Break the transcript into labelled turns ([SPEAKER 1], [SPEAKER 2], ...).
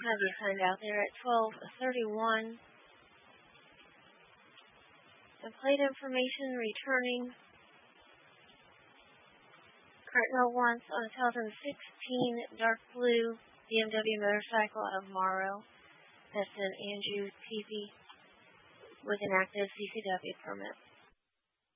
[SPEAKER 1] have you signed out there at 12:31. And plate information returning. Cardinal wants on 2016 dark blue BMW motorcycle out of Morrow. That's an Andrew TV with an active CCW permit.